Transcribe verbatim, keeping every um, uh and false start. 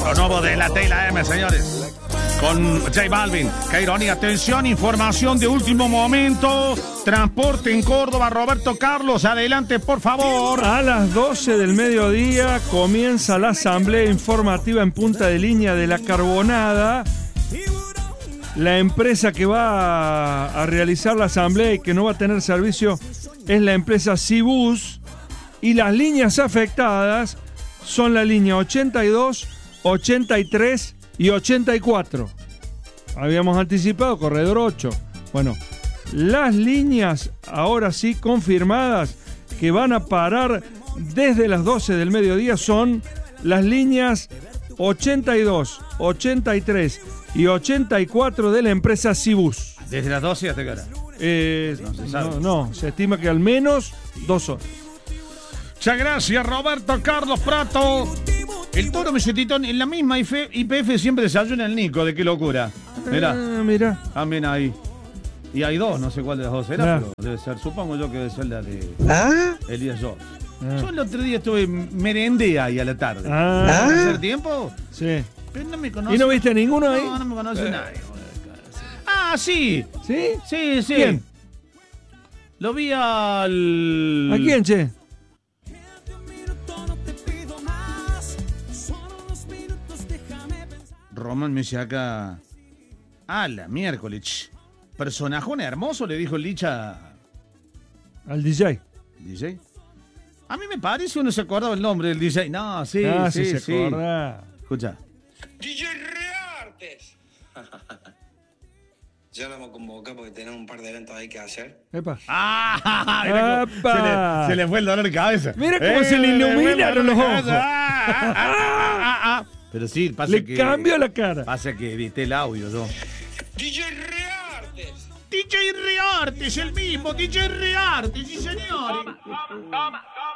Lo nuevo de la T y la M, señores. Con J Balvin. Qué ironía. Atención, información de último momento. Transporte en Córdoba. Roberto Carlos, adelante, por favor. A las doce del mediodía comienza la asamblea informativa en Punta de Línea de La Carbonada. La empresa que va a, a realizar la asamblea y que no va a tener servicio es la empresa Cibus. Y las líneas afectadas son la línea ochenta y dos, ochenta y tres y ochenta y cuatro. Habíamos anticipado corredor ocho. Bueno, las líneas ahora sí confirmadas que van a parar desde las doce del mediodía son las líneas ochenta y dos, ochenta y tres y ochenta y cuatro de la empresa Cibus. ¿Desde las doce hasta qué hora? Eh, no, se sabe. no, no, se estima que al menos dos horas. Muchas gracias, Roberto Carlos Prato. El Toro me sentí en la misma I P F siempre desayuna el Nico, de qué locura. Mirá. Ah, mirá. También ahí. Y hay dos, no sé cuál de las dos era, Ah. pero debe ser, supongo yo que debe ser la de ¿Ah? Elías George. Ah. Yo el otro día estuve merendé ahí a la tarde. Ah. ¿Hacer tiempo? Sí. Pero no me conoce. ¿Y no viste a ninguno ahí? No, no me conoce Eh. nadie. Ah, sí. ¿Sí? Sí, sí. ¿Quién? Lo vi al... ¿A quién, che? Román me dice acá... Ah, la miércoles. Personajón hermoso, le dijo el Licha... Al D J. ¿D J? A mí me parece, uno se acordaba el nombre del D J. No, sí, ah, sí, sí, sí. se acuerda. Escucha. D J Reartes. Ya lo vamos a convocar porque tenemos un par de eventos ahí que hacer. Epa. ¡Ah! Mira cómo ¡Apa! se, le, se le fue el dolor de cabeza. Mira cómo se le fue el iluminaron dolor de los cabeza. ojos. Ah, ah, ah, ah, ah. Pero sí, pasa Le que... cambió la cara. Pasa que edité el audio yo. D J Reartes. D J Reartes, el mismo, D J Reartes, sí señor. Toma, toma, toma, toma.